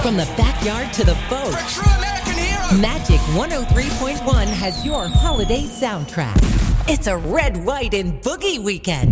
From the backyard to the boat, For true American heroes. Magic 103.1 has your holiday soundtrack. It's a red, white, and boogie weekend.